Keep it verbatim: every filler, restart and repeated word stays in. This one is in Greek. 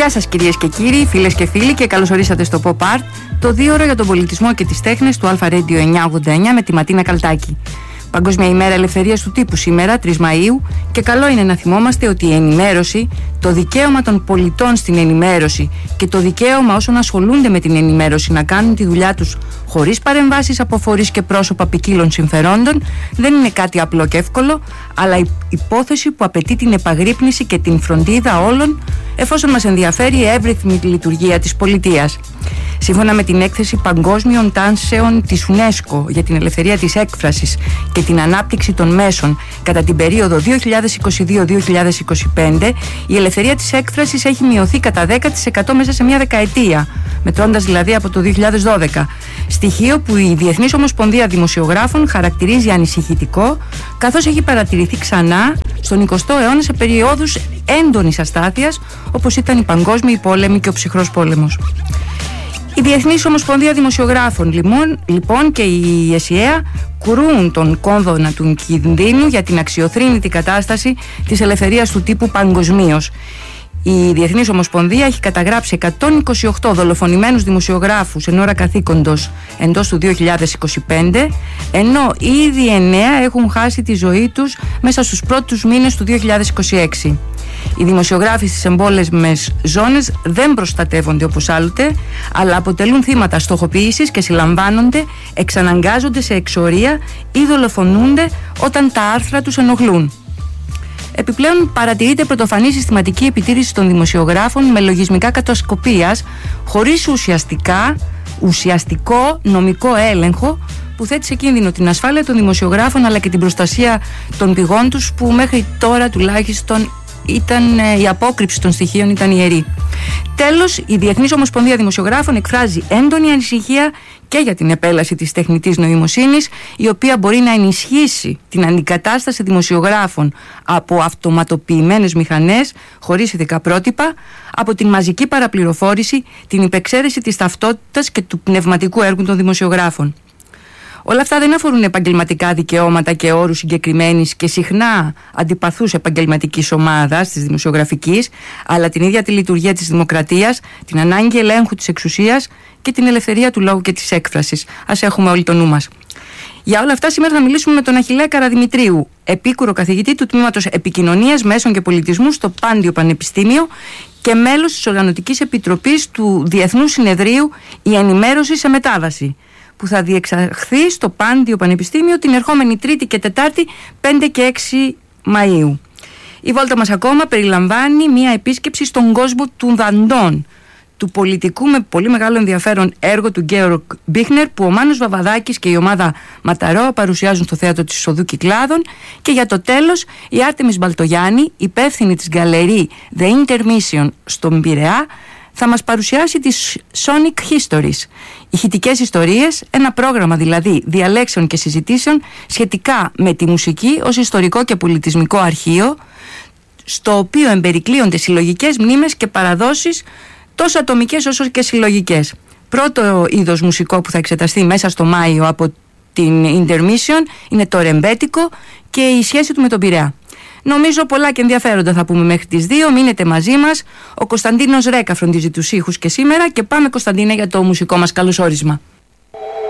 Γεια σας κυρίες και κύριοι, φίλες και φίλοι, και καλώς ορίσατε στο Pop Art, το δύο ώρο για τον πολιτισμό και τις τέχνες του Αλφα Radio εννιακόσια ογδόντα εννιά με τη Ματίνα Καλτάκη. Παγκόσμια ημέρα ελευθερίας του τύπου σήμερα, τρεις Μαΐου, και καλό είναι να θυμόμαστε ότι η ενημέρωση, το δικαίωμα των πολιτών στην ενημέρωση και το δικαίωμα όσων ασχολούνται με την ενημέρωση να κάνουν τη δουλειά τους χωρίς παρεμβάσεις από φορείς και πρόσωπα ποικίλων συμφερόντων, δεν είναι κάτι απλό και εύκολο, αλλά υπόθεση που απαιτεί την επαγρύπνηση και την φροντίδα όλων, εφόσον μας ενδιαφέρει η εύρυθμη λειτουργία της πολιτείας. Σύμφωνα με την έκθεση παγκόσμιων τάσεων της UNESCO για την ελευθερία της έκφρασης και την ανάπτυξη των μέσων κατά την περίοδο δύο χιλιάδες είκοσι δύο με δύο χιλιάδες είκοσι πέντε, η ελευθερία της έκφρασης έχει μειωθεί κατά δέκα τοις εκατό μέσα σε μια δεκαετία, μετρώντας δηλαδή από το δύο χιλιάδες δώδεκα. Στοιχείο που η Διεθνής Ομοσπονδία Δημοσιογράφων χαρακτηρίζει ανησυχητικό, καθώς έχει παρατηρηθεί ξανά στον εικοστό αιώνα σε περιόδους έντονης αστάθειας, όπως ήταν οι παγκόσμιοι πόλεμοι και ο ψυχρός πόλεμος. Η Διεθνής Ομοσπονδία Δημοσιογράφων λοιπόν, λοιπόν και η ΕΣΥΑ κρούν τον κόδωνα του κινδύνου για την αξιοθρήνητη κατάσταση της ελευθερίας του τύπου παγκοσμίως. Η Διεθνής Ομοσπονδία έχει καταγράψει εκατόν είκοσι οκτώ δολοφονημένους δημοσιογράφους εν ώρα καθήκοντος εντός του δύο χιλιάδες είκοσι πέντε, ενώ ήδη εννέα έχουν χάσει τη ζωή τους μέσα στους πρώτους μήνες του δύο χιλιάδες είκοσι έξι. Οι δημοσιογράφοι στις εμπόλεμες ζώνες δεν προστατεύονται όπως άλλοτε, αλλά αποτελούν θύματα στοχοποίησης και συλλαμβάνονται, εξαναγκάζονται σε εξορία ή δολοφονούνται όταν τα άρθρα τους ενοχλούν. Επιπλέον, παρατηρείται πρωτοφανή συστηματική επιτήρηση των δημοσιογράφων με λογισμικά κατασκοπίας, χωρίς ουσιαστικά, ουσιαστικό νομικό έλεγχο που θέτει σε κίνδυνο την ασφάλεια των δημοσιογράφων αλλά και την προστασία των πηγών τους, που μέχρι τώρα τουλάχιστον ήταν, η απόκρυψη των στοιχείων ήταν ιερή. Τέλος, η Διεθνής Ομοσπονδία Δημοσιογράφων εκφράζει έντονη ανησυχία και για την επέλαση της τεχνητής νοημοσύνης, η οποία μπορεί να ενισχύσει την αντικατάσταση δημοσιογράφων από αυτοματοποιημένες μηχανές χωρίς ηθικά πρότυπα, από την μαζική παραπληροφόρηση, την υπεξαίρεση της ταυτότητας και του πνευματικού έργου των δημοσιογράφων. Όλα αυτά δεν αφορούν επαγγελματικά δικαιώματα και όρους συγκεκριμένης και συχνά αντιπαθούς επαγγελματικής ομάδας της δημοσιογραφικής, αλλά την ίδια τη λειτουργία της δημοκρατίας, την ανάγκη ελέγχου της εξουσίας και την ελευθερία του λόγου και της έκφρασης. Ας έχουμε όλοι το νου μας. Για όλα αυτά, σήμερα θα μιλήσουμε με τον Αχιλλέα Καραδημητρίου, επίκουρο καθηγητή του Τμήματος Επικοινωνίας, Μέσων και Πολιτισμού στο Πάντιο Πανεπιστήμιο και μέλος της Οργανωτικής Επιτροπής του Διεθνούς Συνεδρίου «Η Ενημέρωση σε Μετάβαση», που θα διεξαχθεί στο Πάντιο Πανεπιστήμιο την ερχόμενη Τρίτη και Τετάρτη, πέντε και έξι Μαΐου. Η βόλτα μας ακόμα περιλαμβάνει μια επίσκεψη στον κόσμο των δαντών, του πολιτικού με πολύ μεγάλο ενδιαφέρον έργο του Γκέοργκ Μπίχνερ, που ο Μάνος Βαβαδάκης και η ομάδα Ματαρό παρουσιάζουν στο θέατρο της Οδού Κυκλάδων. Και για το τέλος, η Άρτεμις Μπαλτογιάννη, υπεύθυνη της γκαλερί The Intermission στον Πειραιά, θα μας παρουσιάσει τις Sonic Histories, ηχητικές ιστορίες, ένα πρόγραμμα δηλαδή διαλέξεων και συζητήσεων σχετικά με τη μουσική ως ιστορικό και πολιτισμικό αρχείο, στο οποίο εμπερικλείονται συλλογικές μνήμες και παραδόσεις, τόσο ατομικές όσο και συλλογικές. Πρώτο είδος μουσικό που θα εξεταστεί μέσα στο Μάιο από την Intermission είναι το ρεμπέτικο και η σχέση του με τον Πειραιά. Νομίζω πολλά και ενδιαφέροντα θα πούμε μέχρι τις δύο. Μείνετε μαζί μας. Ο Κωνσταντίνος Ρέκα φροντίζει τους ήχους και σήμερα, και πάμε, Κωνσταντίνε, για το μουσικό μας καλωσόρισμα.